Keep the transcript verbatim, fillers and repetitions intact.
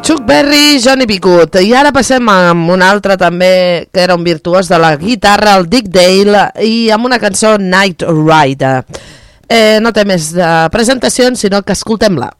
Chuck Berry, Johnny B. Good. I ara passem amb un altre també que era un virtuós de la guitarra, el Dick Dale, i amb una cançó Night Rider. Eh, no té més de presentacions, sinó que escoltem-la.